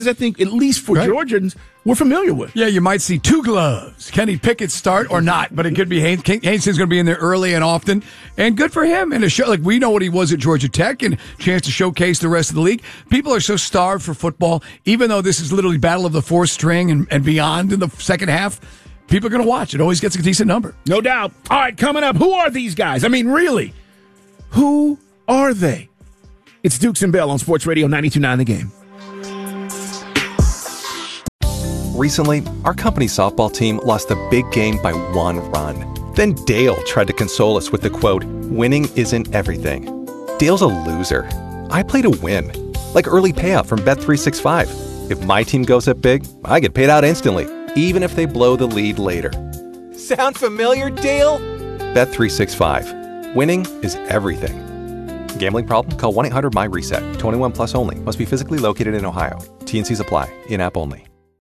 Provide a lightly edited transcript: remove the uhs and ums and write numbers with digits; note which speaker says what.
Speaker 1: I think, at least for Georgians, we're familiar with.
Speaker 2: Yeah, you might see two gloves. Kenny Pickett start or not, but it could be Hastings going to be in there early and often. And good for him. And a show, like we know what he was at Georgia Tech and chance to showcase the rest of the league. People are so starved for football, even though this is literally battle of the fourth string and beyond in the second half. People are going to watch. It always gets a decent number.
Speaker 1: No doubt. All right, coming up, who are these guys? I mean, really, who are they? It's Dukes and Bell on Sports Radio 92.9 The Game.
Speaker 3: Recently, our company's softball team lost a big game by 1 run. Then Dale tried to console us with the quote, "Winning isn't everything." Dale's a loser. I play to win. Like early payout from Bet365. If my team goes up big, I get paid out instantly, even if they blow the lead later. Sound familiar, Dale? Bet365. Winning is everything. Gambling problem? Call 1-800-MY-RESET. 21 plus only. Must be physically located in Ohio. T&Cs apply. In-app only.